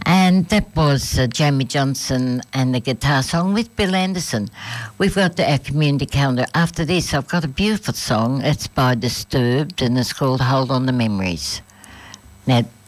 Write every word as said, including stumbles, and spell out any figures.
And that was uh, Jamie Johnson and the guitar song with Bill Anderson. We've got our community calendar. After this, I've got a beautiful song. It's by Disturbed and it's called Hold On to Memories. Now,